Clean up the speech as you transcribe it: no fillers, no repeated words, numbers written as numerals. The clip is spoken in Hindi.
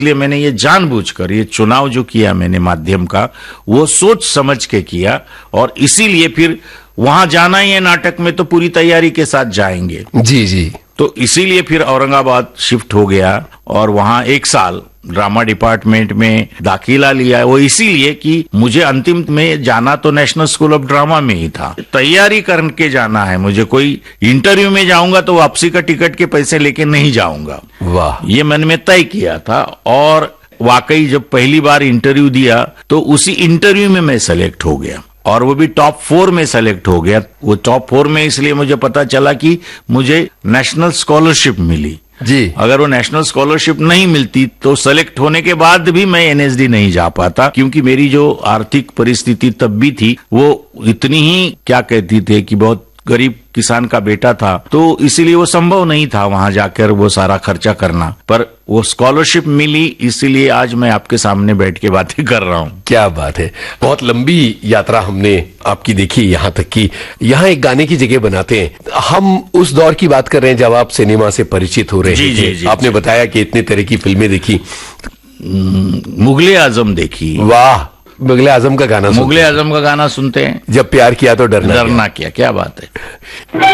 इसलिए मैंने ये जानबूझकर ये चुनाव जो किया मैंने माध्यम का, वो सोच समझ के किया, और इसीलिए फिर वहां जाना ही है नाटक में तो पूरी तैयारी के साथ जाएंगे। जी जी। तो इसीलिए फिर औरंगाबाद शिफ्ट हो गया और वहां 1 साल ड्रामा डिपार्टमेंट में दाखिला लिया। वो इसीलिए कि मुझे अंतिम में जाना तो नेशनल स्कूल ऑफ ड्रामा में ही था, तैयारी करके जाना है मुझे। कोई इंटरव्यू में जाऊंगा तो वापसी का टिकट के पैसे लेके नहीं जाऊंगा। वाह, ये मन में तय किया था। और वाकई जब पहली बार इंटरव्यू दिया तो उसी इंटरव्यू में मैं सेलेक्ट हो गया, और वो भी टॉप 4 में सेलेक्ट हो गया। वो टॉप 4 में इसलिए मुझे पता चला कि मुझे नेशनल स्कॉलरशिप मिली जी। अगर वो नेशनल स्कॉलरशिप नहीं मिलती तो सेलेक्ट होने के बाद भी मैं एनएसडी नहीं जा पाता, क्योंकि मेरी जो आर्थिक परिस्थिति तब भी थी वो इतनी ही, क्या कहती थे कि बहुत गरीब किसान का बेटा था, तो इसीलिए वो संभव नहीं था वहां जाकर वो सारा खर्चा करना। पर वो स्कॉलरशिप मिली, इसीलिए आज मैं आपके सामने बैठ के बातें कर रहा हूँ। क्या बात है, बहुत लंबी यात्रा हमने आपकी देखी यहाँ तक कि यहाँ एक गाने की जगह बनाते हैं। हम उस दौर की बात कर रहे हैं जब आप सिनेमा से परिचित हो रहे थे। आपने बताया कि इतने तरह की फिल्में देखी, मुगले आजम देखी। वाह, मुगले आजम का गाना सुनते हैं। जब प्यार किया तो डरना क्या बात है।